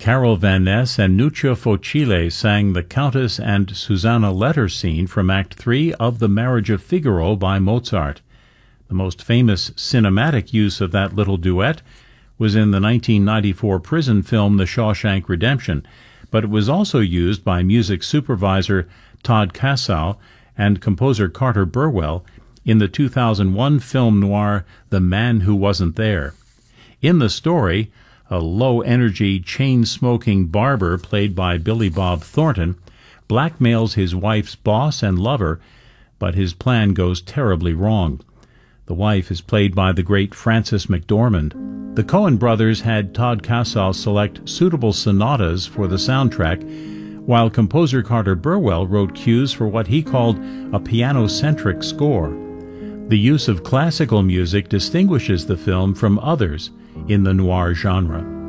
Carol Van Ness and Nuccio Focile sang the Countess and Susanna letter scene from Act 3 of The Marriage of Figaro by Mozart. The most famous cinematic use of that little duet was in the 1994 prison film The Shawshank Redemption, but it was also used by music supervisor Todd Cassow and composer Carter Burwell in the 2001 film noir The Man Who Wasn't There. In the story, a low-energy, chain-smoking barber played by Billy Bob Thornton blackmails his wife's boss and lover, but his plan goes terribly wrong. The wife is played by the great Frances McDormand. The Coen brothers had Todd Cassow select suitable sonatas for the soundtrack, while composer Carter Burwell wrote cues for what he called a piano-centric score. The use of classical music distinguishes the film from others in the noir genre.